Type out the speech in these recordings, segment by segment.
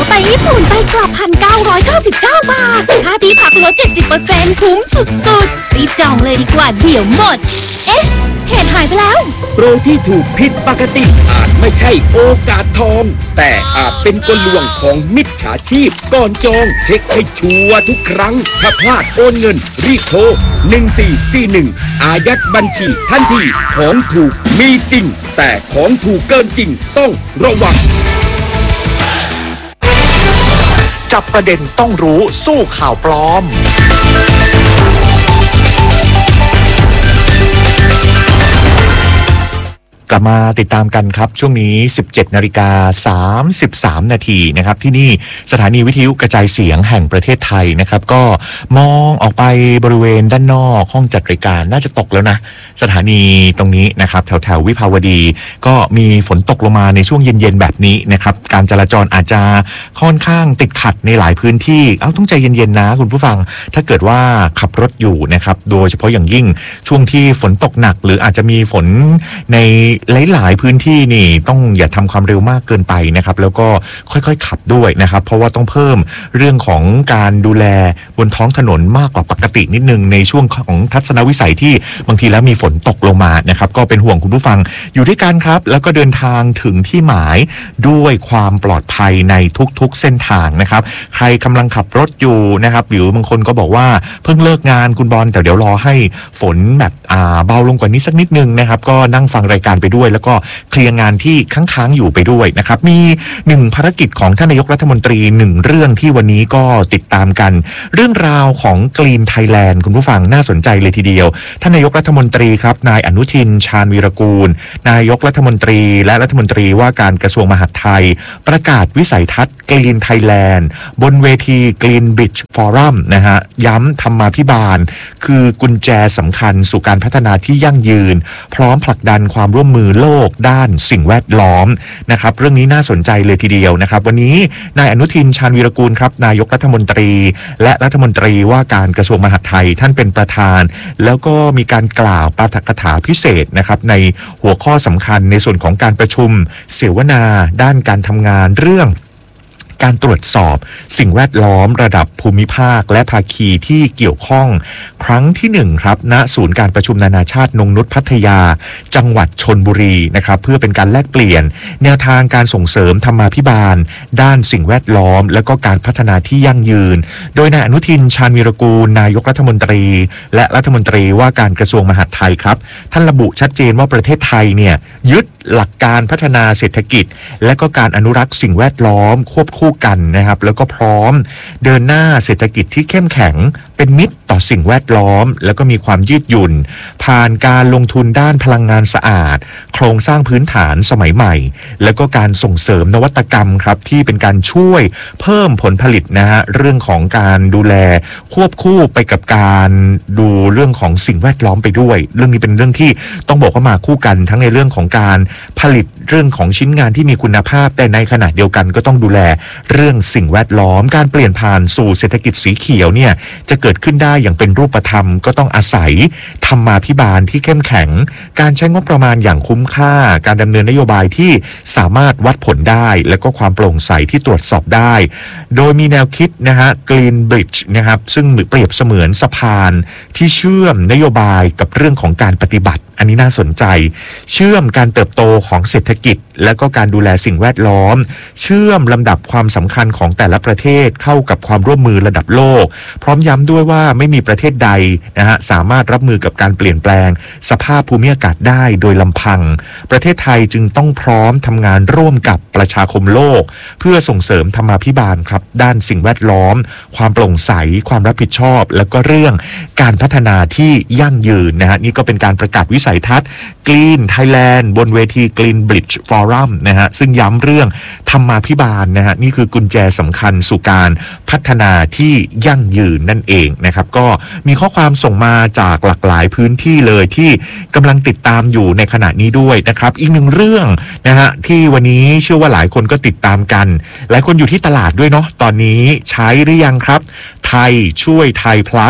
ไปญี่ปุ่นไปกลับ 1,999 บาทค่าที่พักลด 70% คุ้มสุดๆรีบจองเลยดีกว่าเดี๋ยวหมดเอ๊ะเหตุหายไปแล้วโปรที่ถูกผิดปกติอาจไม่ใช่โอกาสทองแต่อาจเป็นกลลวงของมิจฉาชีพก่อนจองเช็คให้ชัวร์ทุกครั้งถ้าพลาดโอนเงินรีบโทร1441อายัดบัญชีทันทีของถูกมีจริงแต่ของถูกเกินจริงต้องระวังจับประเด็นต้องรู้สู้ข่าวปลอมกลับมาติดตามกันครับช่วงนี้ 17:33 นาทีนะครับที่นี่สถานีวิทยุกระจายเสียงแห่งประเทศไทยนะครับก็มองออกไปบริเวณด้านนอกห้องจัดรายการน่าจะตกแล้วนะสถานีตรงนี้นะครับแถววิภาวดีก็มีฝนตกลงมาในช่วงเย็นๆแบบนี้นะครับการจราจรอาจจะค่อนข้างติดขัดในหลายพื้นที่ต้องใจเย็นๆนะคุณผู้ฟังถ้าเกิดว่าขับรถอยู่นะครับโดยเฉพาะอย่างยิ่งช่วงที่ฝนตกหนักหรืออาจจะมีฝนในหลายพื้นที่นี่ต้องอย่าทำความเร็วมากเกินไปนะครับแล้วก็ค่อยๆขับด้วยนะครับเพราะว่าต้องเพิ่มเรื่องของการดูแลบนท้องถนนมากกว่าปกตินิดนึงในช่วงของทัศนวิสัยที่บางทีแล้วมีฝนตกลงมานะครับก็เป็นห่วงคุณผู้ฟังอยู่ด้วยกันครับแล้วก็เดินทางถึงที่หมายด้วยความปลอดภัยในทุกๆเส้นทางนะครับใครกำลังขับรถอยู่นะครับหรือบางคนก็บอกว่าเพิ่งเลิกงานคุณบอลแต่เดี๋ยวรอให้ฝนแบบเบาลงกว่านี้สักนิดนึงนะครับก็นั่งฟังรายการไปด้วยแล้วก็เคลียร์งานที่ค้างๆอยู่ไปด้วยนะครับมี1ภารกิจของท่านนายกรัฐมนตรี1เรื่องที่วันนี้ก็ติดตามกันเรื่องราวของ Green Thailand คุณผู้ฟังน่าสนใจเลยทีเดียวท่านนายกรัฐมนตรีครับนายอนุทินชาญวีรกูลนายกรัฐมนตรีและรัฐมนตรีว่าการกระทรวงมหาดไทยประกาศวิสัยทัศน์ Green Thailand บนเวที Green Bridge Forum นะฮะย้ำธรรมาภิบาลคือกุญแจสำคัญสู่การพัฒนาที่ยั่งยืนพร้อมผลักดันความร่วมมือโลกด้านสิ่งแวดล้อมนะครับเรื่องนี้น่าสนใจเลยทีเดียวนะครับวันนี้นายอนุทินชาญวีรกูลครับนายกรัฐมนตรีและรัฐมนตรีว่าการกระทรวงมหาดไทยท่านเป็นประธานแล้วก็มีการกล่าวปาฐกถาพิเศษนะครับในหัวข้อสำคัญในส่วนของการประชุมเสวนาด้านการทำงานเรื่องการตรวจสอบสิ่งแวดล้อมระดับภูมิภาคและภาคีที่เกี่ยวข้องครั้งที่1ครับณศูนย์การประชุมนานาชาตินงนุชพัทยาจังหวัดชลบุรีนะครับเพื่อเป็นการแลกเปลี่ยนแนวทางการส่งเสริมธรรมาภิบาลด้านสิ่งแวดล้อมและก็การพัฒนาที่ยั่งยืนโดยนายอนุทินชาญวีรกูลนายกรัฐมนตรีและรัฐมนตรีว่าการกระทรวงมหาดไทยครับท่านระบุชัดเจนว่าประเทศไทยเนี่ยยึดหลักการพัฒนาเศรษฐกิจและก็การอนุรักษ์สิ่งแวดล้อมควบคู่กันนะครับแล้วก็พร้อมเดินหน้าเศรษฐกิจที่เข้มแข็งเป็นมิตรต่อสิ่งแวดล้อมแล้วก็มีความยืดหยุ่นผ่านการลงทุนด้านพลังงานสะอาดโครงสร้างพื้นฐานสมัยใหม่แล้วก็การส่งเสริมนวัตกรรมครับที่เป็นการช่วยเพิ่มผลผลิตนะฮะเรื่องของการดูแลควบคู่ไปกับการดูเรื่องของสิ่งแวดล้อมไปด้วยเรื่องนี้เป็นเรื่องที่ต้องบอกว่ามาคู่กันทั้งในเรื่องของการผลิตเรื่องของชิ้นงานที่มีคุณภาพแต่ในขณะเดียวกันก็ต้องดูแลเรื่องสิ่งแวดล้อมการเปลี่ยนผ่านสู่เศรษฐกิจสีเขียวเนี่ยจะเกิดขึ้นได้อย่างเป็นรูปธรรมก็ต้องอาศัยธรรมาภิบาลที่เข้มแข็งการใช้งบประมาณอย่างคุ้มค่าการดำเนินนโยบายที่สามารถวัดผลได้และก็ความโปร่งใสที่ตรวจสอบได้โดยมีแนวคิดนะฮะ Green Bridge นะครับซึ่งเปรียบเสมือนสะพานที่เชื่อมนโยบายกับเรื่องของการปฏิบัติอันนี้น่าสนใจเชื่อมการเติบโตของเศรษฐกิจและก็การดูแลสิ่งแวดล้อมเชื่อมลำดับความสำคัญของแต่ละประเทศเข้ากับความร่วมมือระดับโลกพร้อมย้ำด้วยว่าไม่มีประเทศใดนะฮะสามารถรับมือกับการเปลี่ยนแปลงสภาพภูมิอากาศได้โดยลำพังประเทศไทยจึงต้องพร้อมทำงานร่วมกับประชาคมโลกเพื่อส่งเสริมธรรมาภิบาลครับด้านสิ่งแวดล้อมความโปร่งใสความรับผิดชอบแล้วก็เรื่องการพัฒนาที่ยั่งยืนนะฮะนี่ก็เป็นการประกาศวิสัยทัศน์ Green Thailand บนเวที Green Bridge Forum นะฮะซึ่งย้ำเรื่องธรรมาภิบาลนะฮะนี่คือกุญแจสำคัญสู่การพัฒนาที่ยั่งยืนนั่นเองนะครับก็มีข้อความส่งมาจากหลากหลายพื้นที่เลยที่กำลังติดตามอยู่ในขณะนี้ด้วยนะครับอีกหนึ่งเรื่องนะฮะที่วันนี้เชื่อว่าหลายคนก็ติดตามกันหลายคนอยู่ที่ตลาดด้วยเนาะตอนนี้ใช้หรือยังครับไทยช่วยไทย plus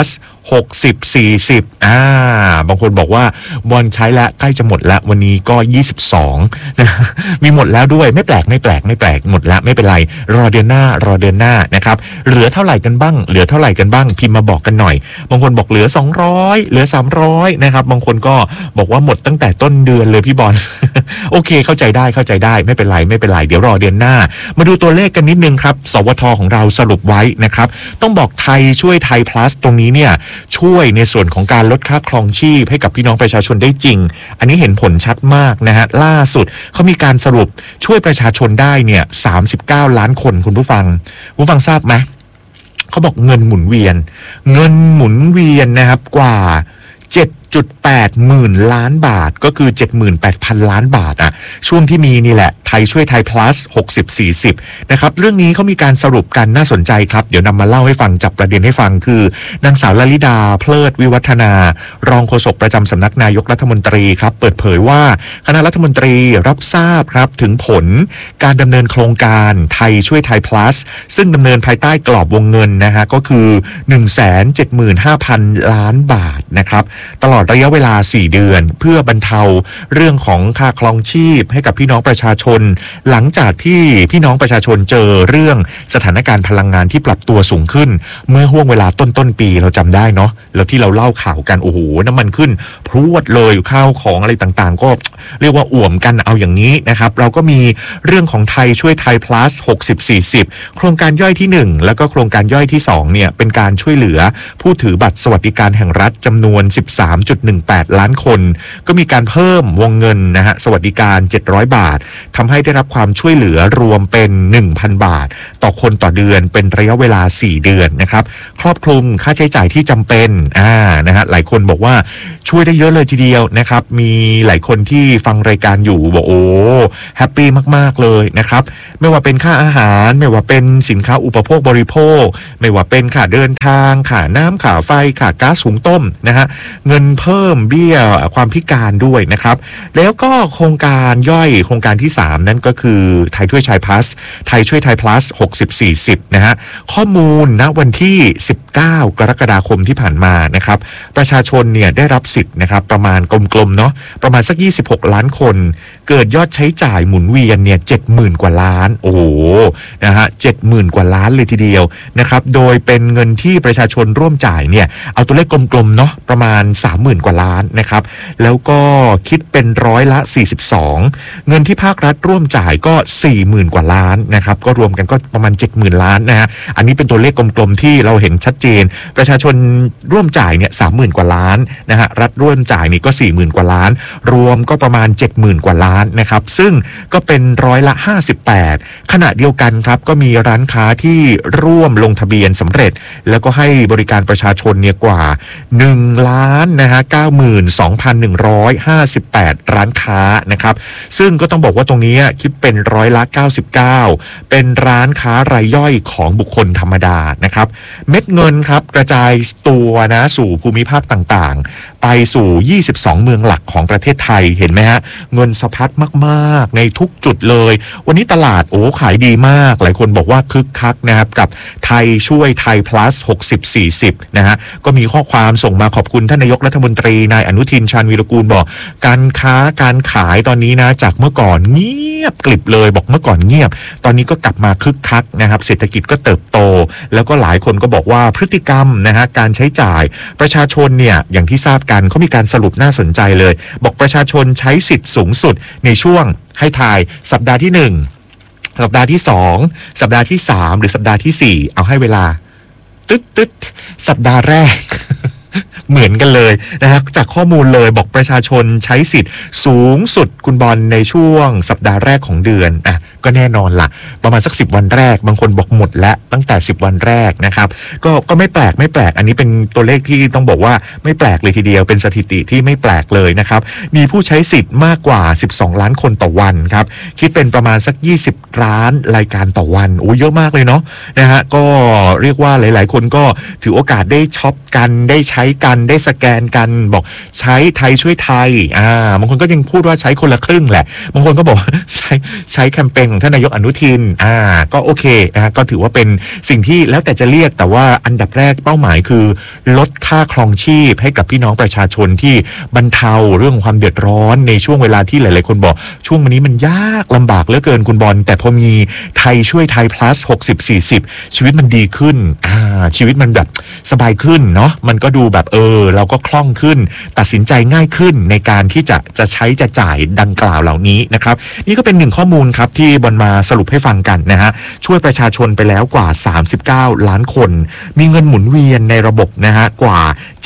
60-40บางคนบอกว่าบอลใช้แล้วใกล้จะหมดแล้ววันนี้ก็22นะมีหมดแล้วด้วยไม่แปลกหมดแล้วไม่เป็นไรรอเดือนหน้านะครับเหลือเท่าไหร่กันบ้างพิมพ์มาบอกกันหน่อยบางคนบอกเหลือ200เหลือ300นะครับบางคนก็บอกว่าหมดตั้งแต่ต้นเดือนเลยพี่บอล โอเคเข้าใจได้ไม่เป็นไรเดี๋ยวรอเดือนหน้ามาดูตัวเลขกันนิดนึงครับสวทของเราสรุปไว้นะครับต้องบอกไทยช่วยไทย plus ตรงนี้เนี่ยช่วยในส่วนของการลดค่าครองชีพให้กับพี่น้องประชาชนได้จริงอันนี้เห็นผลชัดมากนะฮะล่าสุดเขามีการสรุปช่วยประชาชนได้เนี่ย39 ล้านคนคุณผู้ฟังทราบไหมเขาบอกเงินหมุนเวียนนะครับกว่า7.8 หมื่นล้านบาทก็คือ 78,000 ล้านบาทช่วงที่มีนี่แหละไทยช่วยไทย plus 60-40นะครับเรื่องนี้เขามีการสรุปกันน่าสนใจครับเดี๋ยวนำมาเล่าให้ฟังจับประเด็นให้ฟังคือนางสาวลลิดาเพลิดวิวัฒนารองโฆษกประจำสำนักนายกรัฐมนตรีครับเปิดเผยว่าคณะรัฐมนตรีรับทราบครับถึงผลการดำเนินโครงการไทยช่วยไทย plus ซึ่งดำเนินภายใต้กรอบวงเงินนะฮะก็คือ 175,000 ล้านบาทนะครับตลอดระยะเวลา4 เดือนเพื่อบรรเทาเรื่องของค่าครองชีพให้กับพี่น้องประชาชนหลังจากที่พี่น้องประชาชนเจอเรื่องสถานการณ์พลังงานที่ปรับตัวสูงขึ้นเมื่อห่วงเวลาต้นปีเราจำได้เนาะแล้วที่เราเล่าข่าวกันโอ้โหน้ำมันขึ้นพรวดเลยข้าวของอะไรต่างๆก็เรียกว่าอ่วมกันเอาอย่างนี้นะครับเราก็มีเรื่องของไทยช่วยไทย plus 60-40โครงการย่อยที่1แล้วก็โครงการย่อยที่2เนี่ยเป็นการช่วยเหลือผู้ถือบัตรสวัสดิการแห่งรัฐจำนวน 13.18 ล้านคนก็มีการเพิ่มวงเงินนะฮะสวัสดิการ700 บาททำให้ได้รับความช่วยเหลือรวมเป็น 1,000 บาทต่อคนต่อเดือนเป็นระยะเวลา4 เดือนนะครับครอบคลุมค่าใช้จ่ายที่จำเป็นนะฮะหลายคนบอกว่าช่วยได้เยอะเลยทีเดียวนะครับมีหลายคนที่ฟังรายการอยู่บอกโอ้แฮปปี้มากๆเลยนะครับไม่ว่าเป็นค่าอาหารไม่ว่าเป็นสินค้าอุปโภคบริโภคไม่ว่าเป็นค่าเดินทางค่าน้ำค่าไฟค่าก๊าซหุงต้มนะฮะเงินเพิ่มเบี้ยความพิการด้วยนะครับแล้วก็โครงการย่อยโครงการที่3นั่นก็คือไทยช่วยไทย plus ไทยช่วยไทย plus 60-40นะฮะข้อมูลณวันที่19 กรกฎาคมที่ผ่านมานะครับประชาชนเนี่ยได้รับสิทธิ์นะครับประมาณกลมๆเนาะประมาณสัก26 ล้านคนเกิดยอดใช้จ่ายหมุนเวียนเนี่ย 70,000 กว่าล้านโอ้โหนะฮะ 70,000 กว่าล้านเลยทีเดียวนะครับโดยเป็นเงินที่ประชาชนร่วมจ่ายเนี่ยเอาตัวเลขกลมๆเนาะประมาณ 30,000 กว่าล้านนะครับแล้วก็คิดเป็น42%เงินที่ภาครัฐร่วมจ่ายก็ 40,000 กว่าล้านนะครับก็รวมกันก็ประมาณ 70,000 ล้านนะฮะอันนี้เป็นตัวเลขกลมๆที่เราเห็นชัดเจนประชาชนร่วมจ่ายเนี่ย 30,000 กว่าล้านนะฮะรัฐร่วมจ่ายนี่ก็ 40,000 กว่าล้านรวมก็ประมาณ 70,000 กว่าล้านนะครับซึ่งก็เป็น58%ขณะเดียวกันครับก็มีร้านค้าที่ร่วมลงทะเบียนสำเร็จแล้วก็ให้บริการประชาชนเนี่ยกว่า1ล้านนะฮะ 92,158 ร้านค้านะครับซึ่งก็ต้องบอกว่าตรงนี้คิดเป็น99%เป็นร้านค้ารายย่อยของบุคคลธรรมดานะครับเม็ดเงินครับกระจายตัวนะสู่ภูมิภาคต่างๆไปสู่22เมืองหลักของประเทศไทยเห็นไหมฮะเงินสะพัดมากๆในทุกจุดเลยวันนี้ตลาดขายดีมากหลายคนบอกว่าคึกคักนะครับกับไทยช่วยไทย plus 60-40นะฮะก็มีข้อความส่งมาขอบคุณท่านนายกรัฐมนตรีนายอนุทินชาญวีรกูลบอกการค้าการขายตอนนี้นะจากเมื่อก่อนเงียบกลิบเลยบอกเมื่อก่อนเงียบตอนนี้ก็กลับมาคึกคักนะครับเศรษฐกิจก็เติบโตแล้วก็หลายคนก็บอกว่าพฤติกรรมนะฮะการใช้จ่ายประชาชนเนี่ยอย่างที่ทราบกันเขามีการสรุปน่าสนใจเลยบอกประชาชนใช้สิทธิ์สูงสุดในช่วงให้ทายสัปดาห์ที่1สัปดาห์ที่2สัปดาห์ที่3หรือสัปดาห์ที่4เอาให้เวลาตึ๊ดสัปดาห์แรก เหมือนกันเลยนะฮะจากข้อมูลเลยบอกประชาชนใช้สิทธิ์สูงสุดคุณบอลในช่วงสัปดาห์แรกของเดือนก็แน่นอนล่ะประมาณสัก10วันแรกบางคนบอกหมดแล้วตั้งแต่10วันแรกนะครับก็ไม่แปลกอันนี้เป็นตัวเลขที่ต้องบอกว่าไม่แปลกเลยทีเดียวเป็นสถิติที่ไม่แปลกเลยนะครับมีผู้ใช้สิทธิ์มากกว่า12ล้านคนต่อวันครับคิดเป็นประมาณสัก20ล้านรายการต่อวันโอ้เยอะมากเลยเนาะนะฮะก็เรียกว่าหลายๆคนก็ถือโอกาสได้ช็อปกันได้ใช้กันกันได้สแกนกันบอกใช้ไทยช่วยไทยบางคนก็ยังพูดว่าใช้คนละครึ่งแหละบางคนก็บอกใช้แคมเปญของท่านนายกอนุทินก็โอเคก็ถือว่าเป็นสิ่งที่แล้วแต่จะเรียกแต่ว่าอันดับแรกเป้าหมายคือลดค่าครองชีพให้กับพี่น้องประชาชนที่บรรเทาเรื่องความเดือดร้อนในช่วงเวลาที่หลายๆคนบอกช่วงวันนี้มันยากลำบากเหลือเกินคุณบอลแต่พอมีไทยช่วยไทย plus 60-40ชีวิตมันดีขึ้นชีวิตมันแบบสบายขึ้นเนาะมันก็ดูแบบเราก็คล่องขึ้นตัดสินใจง่ายขึ้นในการที่จะใช้จะจ่ายดังกล่าวเหล่านี้นะครับนี่ก็เป็นหนึ่งข้อมูลครับที่บอลมาสรุปให้ฟังกันนะฮะช่วยประชาชนไปแล้วกว่า39ล้านคนมีเงินหมุนเวียนในระบบนะฮะกว่า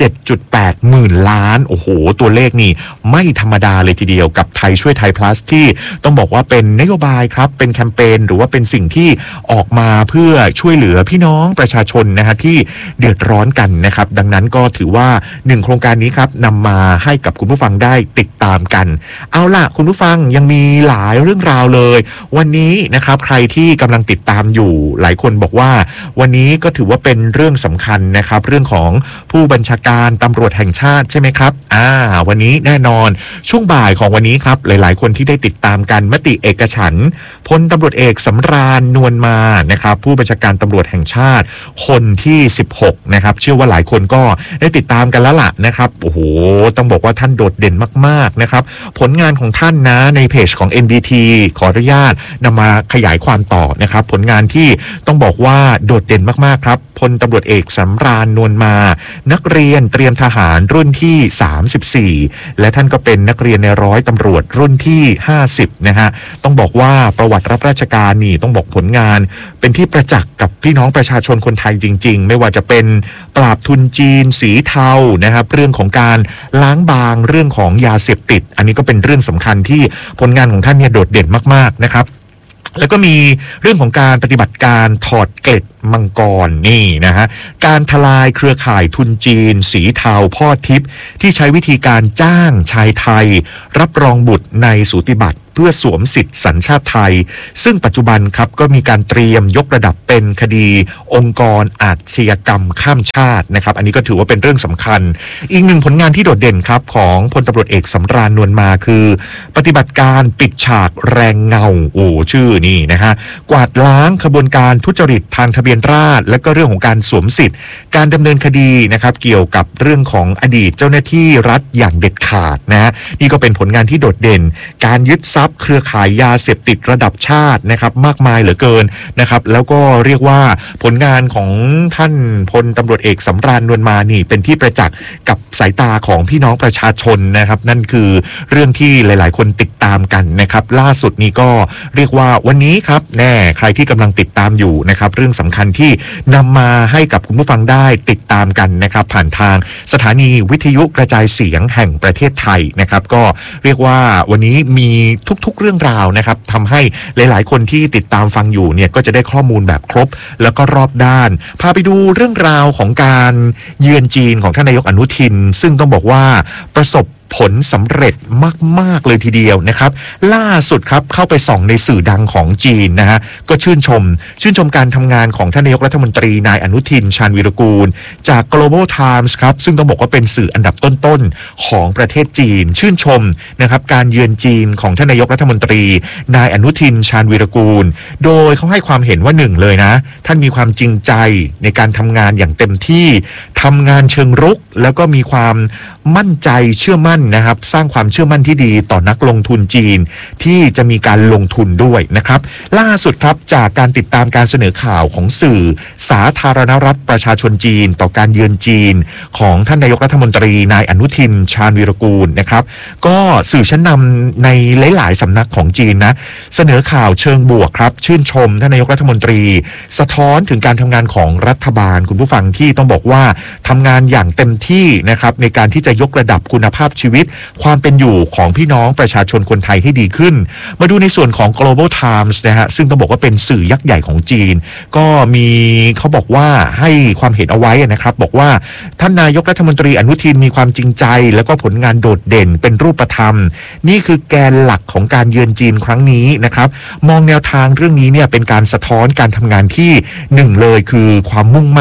7.8 หมื่นล้านโอ้โหตัวเลขนี่ไม่ธรรมดาเลยทีเดียวกับไทยช่วยไทย plus ที่ต้องบอกว่าเป็นนโยบายครับเป็นแคมเปญหรือว่าเป็นสิ่งที่ออกมาเพื่อช่วยเหลือพี่น้องประชาชนนะฮะที่เดือดร้อนกันนะครับดังนั้นก็ถือว่า1โครงการนี้ครับนำมาให้กับคุณผู้ฟังได้ติดตามกันเอาล่ะคุณผู้ฟังยังมีหลายเรื่องราวเลยวันนี้นะครับใครที่กำลังติดตามอยู่หลายคนบอกว่าวันนี้ก็ถือว่าเป็นเรื่องสำคัญนะครับเรื่องของผู้บัญชาการตำรวจแห่งชาติใช่ไหมครับวันนี้แน่นอนช่วงบ่ายของวันนี้ครับหลายๆคนที่ได้ติดตามกันมติเอกฉันท์พลตำรวจเอกสำราญนวลมานะครับผู้บัญชาการตำรวจแห่งชาติคนที่16นะครับเชื่อว่าหลายคนก็ได้ติดตามกันแล้วล่ะนะครับโอ้โหต้องบอกว่าท่านโดดเด่นมากๆนะครับผลงานของท่านนะในเพจของ NBT ขออนุญาตนำมาขยายความต่อนะครับผลงานที่ต้องบอกว่าโดดเด่นมากๆครับพลตำรวจเอกสำราญนวลมานักเรียนเตรียมทหารรุ่นที่34และท่านก็เป็นนักเรียนในร้อยตำรวจรุ่นที่50นะฮะต้องบอกว่าประวัติรับราชการนี่ต้องบอกผลงานเป็นที่ประจักษ์กับพี่น้องประชาชนคนไทยจริงๆไม่ว่าจะเป็นปราบทุนจีนสีเทานะครับเรื่องของการล้างบางเรื่องของยาเสพติดอันนี้ก็เป็นเรื่องสำคัญที่ผลงานของท่านเนี่ยโดดเด่นมากๆนะครับแล้วก็มีเรื่องของการปฏิบัติการถอดเกล็ดมังกรนี่นะฮะการทลายเครือข่ายทุนจีนสีเทาพ่อทิพย์ที่ใช้วิธีการจ้างชายไทยรับรองบุตรในสูติบัตรเพื่อสวมสิทธิสัญชาติไทยซึ่งปัจจุบันครับก็มีการเตรียมยกระดับเป็นคดีองค์กรอาชญากรรมข้ามชาตินะครับอันนี้ก็ถือว่าเป็นเรื่องสำคัญอีกหนึ่งผลงานที่โดดเด่นครับของพลตำรวจเอกสำราญนวลมาคือปฏิบัติการปิดฉากแรงเงาชื่อนี่นะฮะกวาดล้างขบวนการทุจริตทางทะเบียนราษฎร์และก็เรื่องของการสวมสิทธิ์การดำเนินคดีนะครับเกี่ยวกับเรื่องของอดีตเจ้าหน้าที่รัฐอย่างเด็ดขาดนะนี่ก็เป็นผลงานที่โดดเด่นการยึดทรัพย์เครือข่ายยาเสพติดระดับชาตินะครับมากมายเหลือเกินนะครับแล้วก็เรียกว่าผลงานของท่านพลตำรวจเอกสำราญนวลมานี่เป็นที่ประจักษ์กับสายตาของพี่น้องประชาชนนะครับนั่นคือเรื่องที่หลายๆคนติดตามกันนะครับล่าสุดนี้ก็เรียกว่าวันนี้ครับแน่ใครที่กำลังติดตามอยู่นะครับเรื่องสำคัญที่นำมาให้กับคุณผู้ฟังได้ติดตามกันนะครับผ่านทางสถานีวิทยุกระจายเสียงแห่งประเทศไทยนะครับก็เรียกว่าวันนี้มีทุกๆเรื่องราวนะครับทำให้หลายๆคนที่ติดตามฟังอยู่เนี่ยก็จะได้ข้อมูลแบบครบแล้วก็รอบด้านพาไปดูเรื่องราวของการเยือนจีนของท่านนายกอนุทินซึ่งต้องบอกว่าประสบผลสำเร็จมากๆเลยทีเดียวนะครับล่าสุดครับเข้าไปส่องในสื่อดังของจีนนะฮะก็ชื่นชมการทำงานของท่านนายกรัฐมนตรีนายอนุทินชาญวีรกูลจาก Global Times ครับซึ่งต้องบอกว่าเป็นสื่ออันดับต้นๆของประเทศจีนชื่นชมนะครับการเยือนจีนของท่านนายกรัฐมนตรีนายอนุทินชาญวีรกูลโดยเขาให้ความเห็นว่า1เลยนะท่านมีความจริงใจในการทำงานอย่างเต็มที่ทำงานเชิงรุกแล้วก็มีความมั่นใจเชื่อมั่นนะครับสร้างความเชื่อมั่นที่ดีต่อนักลงทุนจีนที่จะมีการลงทุนด้วยนะครับล่าสุดครับจากการติดตามการเสนอข่าวของสื่อสาธารณรัฐประชาชนจีนต่อการเยือนจีนของท่านนายกรัฐมนตรีนายอนุทินชาญวีรกูลนะครับก็สื่อชั้นนำในหลายๆสำนักของจีนนะเสนอข่าวเชิงบวกครับชื่นชมท่านนายกรัฐมนตรีสะท้อนถึงการทำงานของรัฐบาลคุณผู้ฟังที่ต้องบอกว่าทำงานอย่างเต็มที่นะครับในการที่จะยกระดับคุณภาพชีวิตความเป็นอยู่ของพี่น้องประชาชนคนไทยให้ดีขึ้นมาดูในส่วนของ Global Times นะฮะซึ่งต้องบอกว่าเป็นสื่อยักษ์ใหญ่ของจีนก็มีเขาบอกว่าให้ความเห็นเอาไว้นะครับบอกว่าท่านนายกรัฐมนตรีอนุทินมีความจริงใจแล้วก็ผลงานโดดเด่นเป็นรูปธรรมนี่คือแกนหลักของการเยือนจีนครั้งนี้นะครับมองแนวทางเรื่องนี้เนี่ยเป็นการสะท้อนการทำงานที่1เลยคือความมุ่งมั่น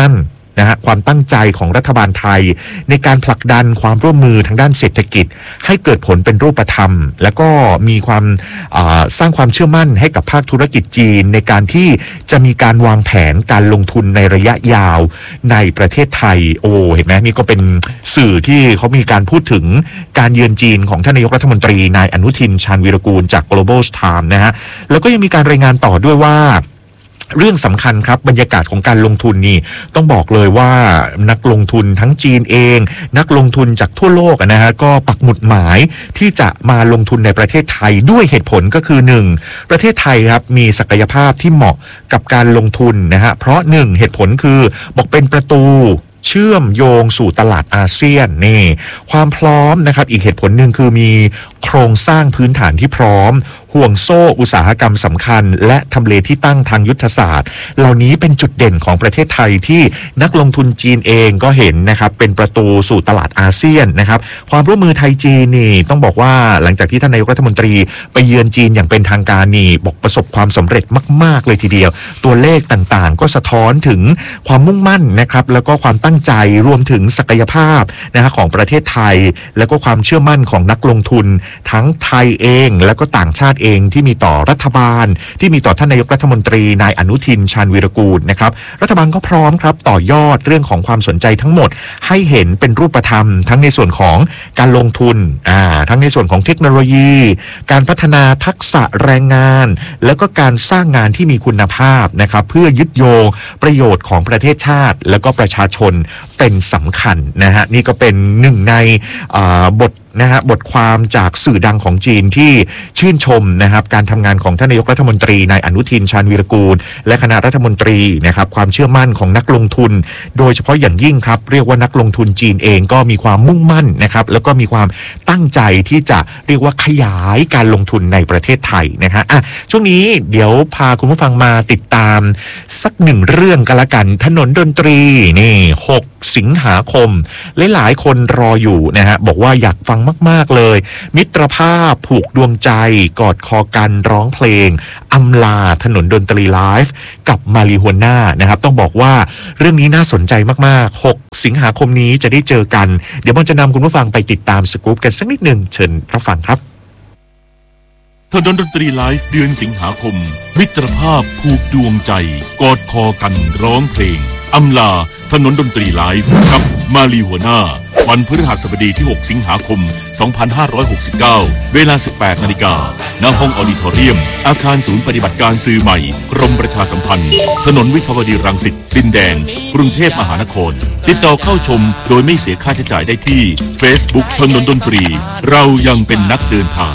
นะฮะความตั้งใจของรัฐบาลไทยในการผลักดันความร่วมมือทางด้านเศรษฐกิจให้เกิดผลเป็นรูปธรรมแล้วก็มีความสร้างความเชื่อมั่นให้กับภาคธุรกิจจีนในการที่จะมีการวางแผนการลงทุนในระยะยาวในประเทศไทยโอ้เห็นไหมนี่ก็เป็นสื่อที่เขามีการพูดถึงการเยือนจีนของท่านนายกรัฐมนตรีนายอนุทินชาญวีรกูลจาก Global Times นะฮะแล้วก็ยังมีการรายงานต่อด้วยว่าเรื่องสำคัญครับบรรยากาศของการลงทุนนี่ต้องบอกเลยว่านักลงทุนทั้งจีนเองนักลงทุนจากทั่วโลกนะฮะก็ปักหมุดหมายที่จะมาลงทุนในประเทศไทยด้วยเหตุผลก็คือ 1. ประเทศไทยครับมีศักยภาพที่เหมาะกับการลงทุนนะฮะเพราะ 1. เหตุผลคือบอกเป็นประตูเชื่อมโยงสู่ตลาดอาเซียนนี่ความพร้อมนะครับอีกเหตุผลหนึ่งคือมีโครงสร้างพื้นฐานที่พร้อมห่วงโซ่อุตสาหกรรมสำคัญและทำเลที่ตั้งทางยุทธศาสตร์เหล่านี้เป็นจุดเด่นของประเทศไทยที่นักลงทุนจีนเองก็เห็นนะครับเป็นประตูสู่ตลาดอาเซียนนะครับความร่วมมือไทยจีนนี่ต้องบอกว่าหลังจากที่ท่านนายกรัฐมนตรีไปเยือนจีนอย่างเป็นทางการนี่บอกประสบความสำเร็จมากๆเลยทีเดียวตัวเลขต่างๆก็สะท้อนถึงความมุ่งมั่นนะครับแล้วก็ความตั้งใจรวมถึงศักยภาพนะฮะของประเทศไทยแล้วก็ความเชื่อมั่นของนักลงทุนทั้งไทยเองแล้วก็ต่างชาติเองที่มีต่อรัฐบาลที่มีต่อท่านนายกรัฐมนตรีนายอนุทินชาญวีรกูลนะครับรัฐบาลก็พร้อมครับต่อยอดเรื่องของความสนใจทั้งหมดให้เห็นเป็นรูปธรรมทั้งในส่วนของการลงทุนทั้งในส่วนของเทคโนโลยีการพัฒนาทักษะแรงงานแล้วก็การสร้างงานที่มีคุณภาพนะครับเพื่อยึดโยงประโยชน์ของประเทศชาติแล้วก็ประชาชนเป็นสำคัญนะฮะนี่ก็เป็นหนึ่งในบทความจากสื่อดังของจีนที่ชื่นชมนะครับการทำงานของท่านนายกรัฐมนตรีนายอนุทินชาญวีรกูลและคณะรัฐมนตรีนะครับความเชื่อมั่นของนักลงทุนโดยเฉพาะอย่างยิ่งครับเรียกว่านักลงทุนจีนเองก็มีความมุ่งมั่นนะครับแล้วก็มีความตั้งใจที่จะเรียกว่าขยายการลงทุนในประเทศไทยนะฮะช่วงนี้เดี๋ยวพาคุณผู้ฟังมาติดตามสักหนึ่งเรื่องกันละกันถนนดนตรีนี่6 สิงหาคมหลายๆคนรออยู่นะฮะบอกว่าอยากฟังมากๆเลยมิตรภาพผูกดวงใจกอดคอกันร้องเพลงอำลาถนนดนตรีไลฟ์กับมาริโฮน่านะครับต้องบอกว่าเรื่องนี้น่าสนใจมากๆ6 สิงหาคมนี้จะได้เจอกันเดี๋ยวผมจะนำคุณผู้ฟังไปติดตามสกู๊ปกันสักนิดหนึ่งเชิญรับฟังครับถนนดนตรีไลฟ์เดือนสิงหาคมมิตรภาพผูกดวงใจกอดคอกันร้องเพลงอำลาถนนดนตรีไลฟ์กับมาริโฮน่าวันพฤหัสบดีที่6 สิงหาคม 2569 เวลา 18 นาฬิกาณห้องออดิทอเรียมอาคารศูนย์ปฏิบัติการสื่อใหม่กรมประชาสัมพันธ์ถนนวิภาวดีรังสิตดินแดงกรุงเทพมหานครติดต่อเข้าชมโดยไม่เสียค่าใช้จ่ายได้ที่ Facebook ถนนดนตรีเรายังเป็นนักเดินทาง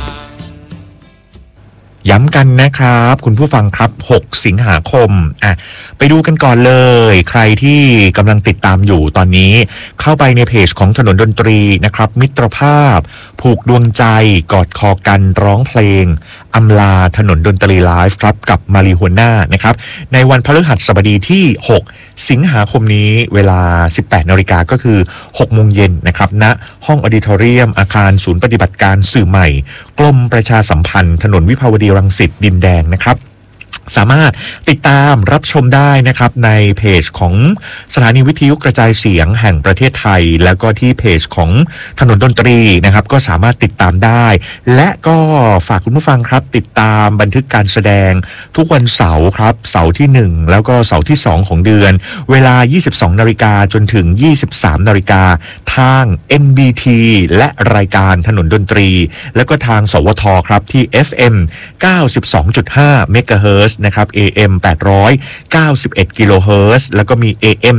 ย้ำกันนะครับคุณผู้ฟังครับ6 สิงหาคมไปดูกันก่อนเลยใครที่กำลังติดตามอยู่ตอนนี้เข้าไปในเพจของถนนดนตรีนะครับมิตรภาพผูกดวงใจกอดคอกันร้องเพลงอำลาถนนดนตรีไลฟ์ครับกับมาริโฮน่านะครับในวันพฤหัสบดีที่6 สิงหาคมนี้เวลา 18 นาฬิกาก็คือ 6 โมงเย็นนะครับณห้องออดิทอเรียมอาคารศูนย์ปฏิบัติการสื่อใหม่กรมประชาสัมพันธ์ถนนวิภาวดีรังสิตดินแดงนะครับสามารถติดตามรับชมได้นะครับในเพจของสถานีวิทยุกระจายเสียงแห่งประเทศไทยแล้วก็ที่เพจของถนนดนตรีนะครับก็สามารถติดตามได้และก็ฝากคุณผู้ฟังครับติดตามบันทึกการแสดงทุกวันเสาร์ครับเสาร์ที่1แล้วก็เสาร์ที่2ของเดือนเวลา 22 นาฬิกาจนถึง 23 นาฬิกาทาง NBT และรายการถนนดนตรีแล้วก็ทางสวทครับที่ FM 92.5 เมกะเฮิรตซ์นะครับ AM 891 กิโลเฮิรตซ์แล้วก็มี AM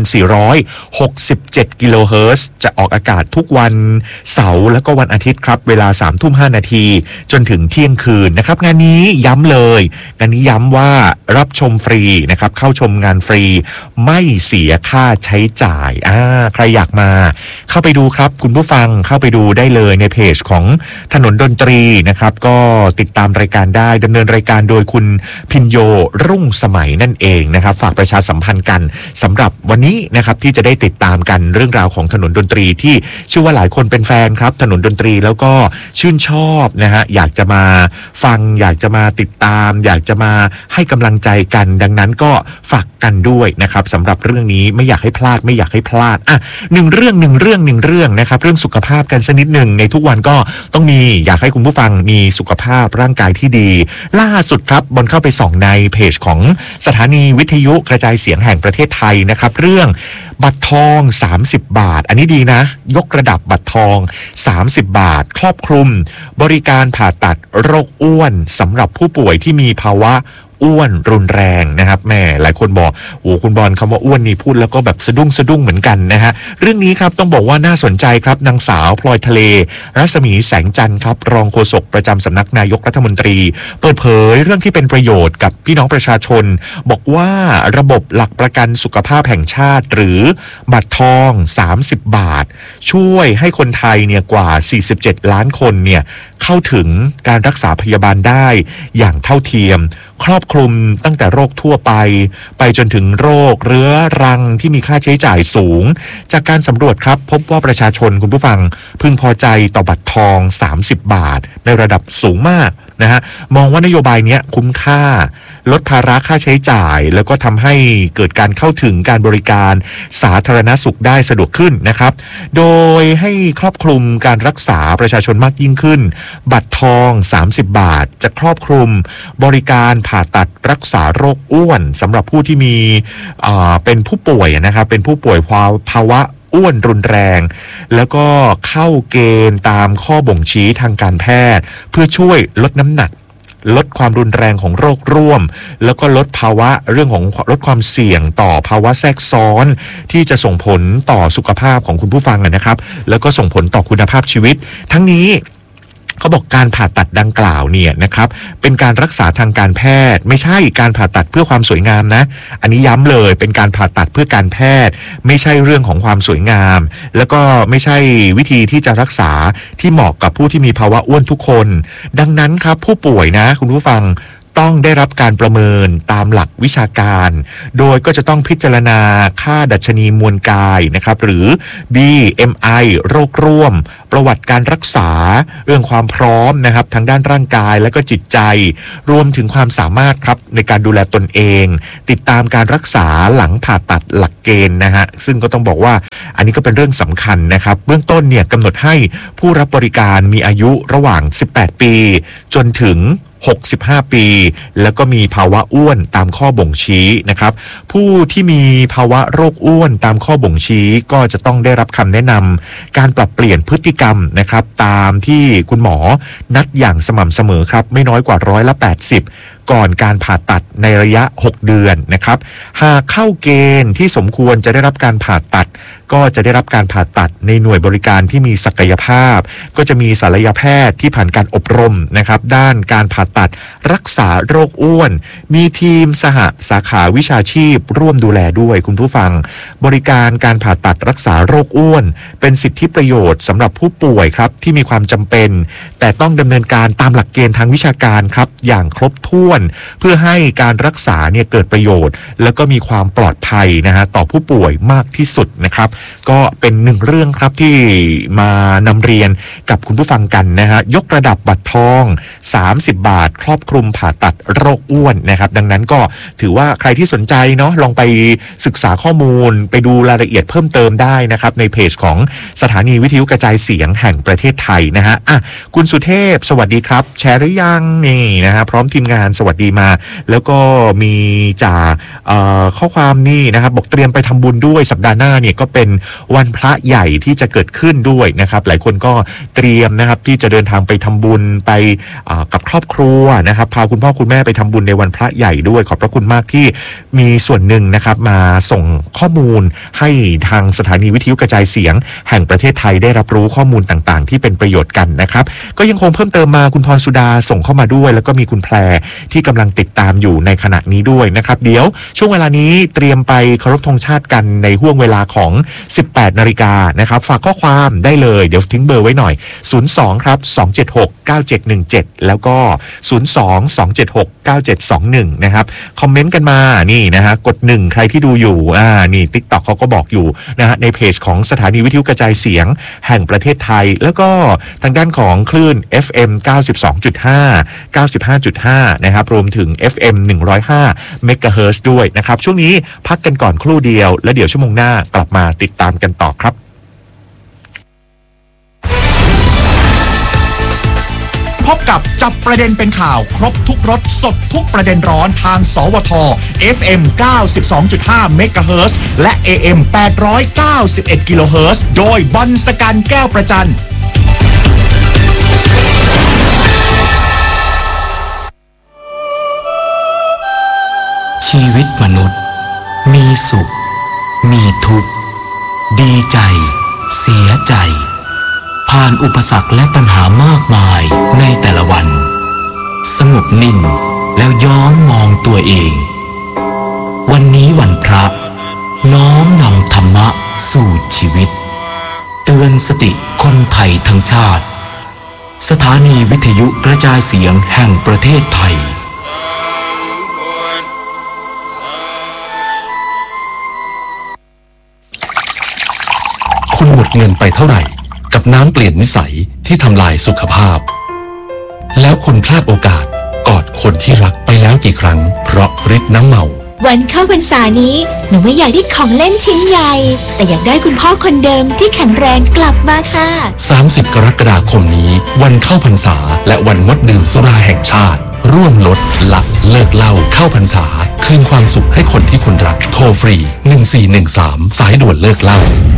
1467 กิโลเฮิรตซ์จะออกอากาศทุกวันเสาร์แล้วก็วันอาทิตย์ครับเวลา 3:05 นาทีจนถึงเที่ยงคืนนะครับงานนี้ย้ำเลยงานนี้ย้ำว่ารับชมฟรีนะครับเข้าชมงานฟรีไม่เสียค่าใช้จ่ายใครอยากมาเข้าไปดูครับคุณผู้ฟังเข้าไปดูได้เลยในเพจของถนนดนตรีนะครับก็ติดตามรายการได้ดำเนินรายการโดยคุณพินโยรุ่งสมัยนั่นเองนะครับฝากประชาสัมพันธ์กันสำหรับวันนี้นะครับที่จะได้ติดตามกันเรื่องราวของถนนดนตรีที่เชื่อว่าหลายคนเป็นแฟนครับถนนดนตรีแล้วก็ชื่นชอบนะฮะอยากจะมาฟังอยากจะมาติดตามอยากจะมาให้กำลังใจกันดังนั้นก็ฝากกันด้วยนะครับสำหรับเรื่องนี้ไม่อยากให้พลาดไม่อยากให้พลาดอ่ะหนึ่งเรื่องนะครับเรื่องสุขภาพกันสักนิดหนึ่งในทุกวันก็ต้องมีอยากให้คุณผู้ฟังมีสุขภาพร่างกายที่ดีล่าสุดครับบอลเข้าไปส่องในเพจของสถานีวิทยุกระจายเสียงแห่งประเทศไทยนะครับเรื่องบัตรทอง30 บาทอันนี้ดีนะยกระดับบัตรทอง30 บาทครอบคลุมบริการผ่าตัดโรคอ้วนสำหรับผู้ป่วยที่มีภาวะอ้วนรุนแรงนะครับแม่หลายคนบอกโอ้คุณบอลคำว่าอ้วนนี่พูดแล้วก็แบบสะดุ้งเหมือนกันนะฮะเรื่องนี้ครับต้องบอกว่าน่าสนใจครับนางสาวพลอยทะเลรัศมีแสงจันทร์ครับรองโฆษกประจำสำนักนายกรัฐมนตรีเปิดเผยเรื่องที่เป็นประโยชน์กับพี่น้องประชาชนบอกว่าระบบหลักประกันสุขภาพแห่งชาติหรือบัตรทอง30 บาทช่วยให้คนไทยเนี่ยกว่า47 ล้านคนเนี่ยเข้าถึงการรักษาพยาบาลได้อย่างเท่าเทียมครอบคลุมตั้งแต่โรคทั่วไปจนถึงโรคเรื้อรังที่มีค่าใช้จ่ายสูงจากการสำรวจครับพบว่าประชาชนคุณผู้ฟังพึงพอใจต่อบัตรทอง30 บาทในระดับสูงมากนะฮะมองว่านโยบายนี้คุ้มค่าลดภาระค่าใช้จ่ายแล้วก็ทำให้เกิดการเข้าถึงการบริการสาธารณสุขได้สะดวกขึ้นนะครับโดยให้ครอบคลุมการรักษาประชาชนมากยิ่งขึ้นบัตรทอง30 บาทจะครอบคลุมบริการผ่าตัดรักษาโรคอ้วนสำหรับผู้ที่มีเป็นผู้ป่วยนะครับเป็นผู้ป่วยภาวะอ้วนรุนแรงแล้วก็เข้าเกณฑ์ตามข้อบ่งชี้ทางการแพทย์เพื่อช่วยลดน้ำหนักลดความรุนแรงของโรคร่วมแล้วก็ลดภาวะเรื่องของลดความเสี่ยงต่อภาวะแทรกซ้อนที่จะส่งผลต่อสุขภาพของคุณผู้ฟังนะครับแล้วก็ส่งผลต่อคุณภาพชีวิตทั้งนี้เขาบอกการผ่าตัดดังกล่าวเนี่ยนะครับเป็นการรักษาทางการแพทย์ไม่ใช่การผ่าตัดเพื่อความสวยงามนะอันนี้ย้ำเลยเป็นการผ่าตัดเพื่อการแพทย์ไม่ใช่เรื่องของความสวยงามแล้วก็ไม่ใช่วิธีที่จะรักษาที่เหมาะกับผู้ที่มีภาวะอ้วนทุกคนดังนั้นครับผู้ป่วยนะคุณผู้ฟังต้องได้รับการประเมินตามหลักวิชาการโดยก็จะต้องพิจารณาค่าดัชนีมวลกายนะครับหรือ BMI โรคร่วมประวัติการรักษาเรื่องความพร้อมนะครับทางด้านร่างกายและก็จิตใจรวมถึงความสามารถครับในการดูแลตนเองติดตามการรักษาหลังผ่าตัดหลักเกณฑ์นะฮะซึ่งก็ต้องบอกว่าอันนี้ก็เป็นเรื่องสำคัญนะครับเบื้องต้นเนี่ยกำหนดให้ผู้รับบริการมีอายุระหว่าง18 ปีจนถึง65 ปีแล้วก็มีภาวะอ้วนตามข้อบ่งชี้นะครับผู้ที่มีภาวะโรคอ้วนตามข้อบ่งชี้ก็จะต้องได้รับคำแนะนำการปรับเปลี่ยนพฤติกรรมนะครับตามที่คุณหมอนัดอย่างสม่ำเสมอครับไม่น้อยกว่า80%ก่อนการผ่าตัดในระยะ6 เดือนนะครับหากเข้าเกณฑ์ที่สมควรจะได้รับการผ่าตัดก็จะได้รับการผ่าตัดในหน่วยบริการที่มีศักยภาพก็จะมีศัลยแพทย์ที่ผ่านการอบรมนะครับด้านการผ่าตัดรักษาโรคอ้วนมีทีมสหสาขาวิชาชีพร่วมดูแลด้วยคุณผู้ฟังบริการการผ่าตัดรักษาโรคอ้วนเป็นสิทธิประโยชน์สำหรับผู้ป่วยครับที่มีความจำเป็นแต่ต้องดำเนินการตามหลักเกณฑ์ทางวิชาการครับอย่างครบถ้วนเพื่อให้การรักษาเนี่ยเกิดประโยชน์แล้วก็มีความปลอดภัยนะฮะต่อผู้ป่วยมากที่สุดนะครับก็เป็นหนึ่งเรื่องครับที่มานำเรียนกับคุณผู้ฟังกันนะฮะยกระดับบัตรทอง30 บาทครอบคลุมผ่าตัดโรคอ้วนนะครับดังนั้นก็ถือว่าใครที่สนใจเนาะลองไปศึกษาข้อมูลไปดูรายละเอียดเพิ่มเติมได้นะครับในเพจของสถานีวิทยุกระจายเสียงแห่งประเทศไทยนะฮะคุณสุเทพสวัสดีครับแชร์หรือยังนี่นะฮะพร้อมทีมงานสวัสดีมาแล้วก็มีจากข้อความนี่นะครับบอกเตรียมไปทำบุญด้วยสัปดาห์หน้าเนี่ยก็เป็นวันพระใหญ่ที่จะเกิดขึ้นด้วยนะครับหลายคนก็เตรียมนะครับที่จะเดินทางไปทำบุญไปกับครอบครัวนะครับพาคุณพ่อคุณแม่ไปทำบุญในวันพระใหญ่ด้วยขอบพระคุณมากที่มีส่วนหนึ่งนะครับมาส่งข้อมูลให้ทางสถานีวิทยุกระจายเสียงแห่งประเทศไทยได้รับรู้ข้อมูลต่างๆที่เป็นประโยชน์กันนะครับก็ยังคงเพิ่มเติมมาคุณพรสุดาส่งเข้ามาด้วยแล้วก็มีคุณแพรที่กำลังติดตามอยู่ในขณะนี้ด้วยนะครับเดี๋ยวช่วงเวลานี้เตรียมไปเคารพธงชาติกันในห่วงเวลาของ 18 นาฬิกานะครับฝากข้อความได้เลยเดี๋ยวทิ้งเบอร์ไว้หน่อย02ครับ276 9717แล้วก็02 276 9721นะครับคอมเมนต์กันมานี่นะฮะกด1ใครที่ดูอยู่นี่ TikTok เขาก็บอกอยู่นะฮะในเพจของสถานีวิทยุกระจายเสียงแห่งประเทศไทยแล้วก็ทางด้านของคลื่น FM 92.5 95.5 นะครับรวมถึง FM 105 เมกะเฮิรตซ์ด้วยนะครับช่วงนี้พักกันก่อนครู่เดียวแล้วเดี๋ยวชั่วโมงหน้ากลับมาติดตามกันต่อครับพบกับจับประเด็นเป็นข่าวครบทุกรสสดทุกประเด็นร้อนทางสวท FM 92.5 เมกะเฮิรตซ์และ AM 891 กิโลเฮิรตซ์โดยบอลสกันแก้วประจันชีวิตมนุษย์มีสุขมีทุกข์ดีใจเสียใจผ่านอุปสรรคและปัญหามากมายในแต่ละวันสงบนิ่งแล้วย้อนมองตัวเองวันนี้วันพระน้อมนำธรรมะสู่ชีวิตเตือนสติคนไทยทั้งชาติสถานีวิทยุกระจายเสียงแห่งประเทศไทยคุณหมดเงินไปเท่าไหร่กับน้ำเปลี่ยนนิสัยที่ทำลายสุขภาพแล้วคุณพลาดโอกาสกอดคนที่รักไปแล้วกี่ครั้งเพราะฤทธิ์น้ำเมาวันเข้าพรรษานี้หนูไม่อยากได้ของเล่นชิ้นใหญ่แต่อยากได้คุณพ่อคนเดิมที่แข็งแรงกลับมาค่ะ 30 กรกฎาคมนี้วันเข้าพรรษาและวันงดดื่มสุราแห่งชาติร่วมลดละเลิกเหล้าเข้าพรรษาคืนความสุขให้คนที่คุณรักโทรฟรี1413สายด่วนเลิกเหล้า